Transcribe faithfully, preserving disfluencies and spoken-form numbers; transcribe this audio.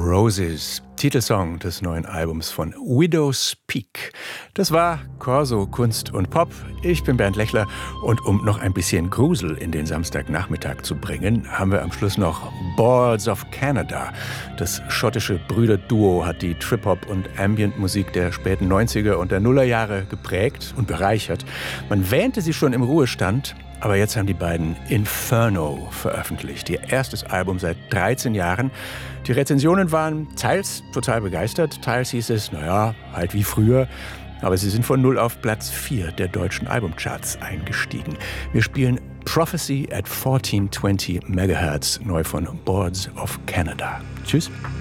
Roses, Titelsong des neuen Albums von Widow's Peak. Das war Corso Kunst und Pop. Ich bin Bernd Lechler und um noch ein bisschen Grusel in den Samstagnachmittag zu bringen, haben wir am Schluss noch Boards of Canada. Das schottische Brüderduo hat die Trip-Hop- und Ambient-Musik der späten neunziger und der Nullerjahre geprägt und bereichert. Man wähnte sie schon im Ruhestand, aber jetzt haben die beiden Inferno veröffentlicht, ihr erstes Album seit dreizehn Jahren. Die Rezensionen waren teils total begeistert, teils hieß es, naja, halt wie früher. Aber sie sind von null auf Platz vier der deutschen Albumcharts eingestiegen. Wir spielen Prophecy at fourteen twenty Megahertz, neu von Boards of Canada. Tschüss.